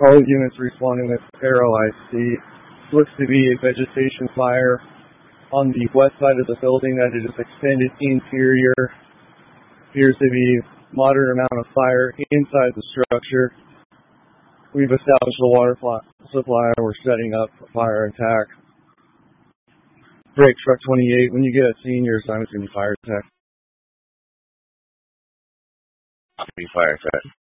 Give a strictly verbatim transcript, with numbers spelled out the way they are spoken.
All units responding with Arrow I C. Looks to be a vegetation fire on the west side of the building that it is extended interior. Appears to be moderate amount of fire inside the structure. We've established the water supply. We're setting up a fire attack. Break truck twenty-eight, when you get a scene, your assignment's going to be fire attack. Be fire attack.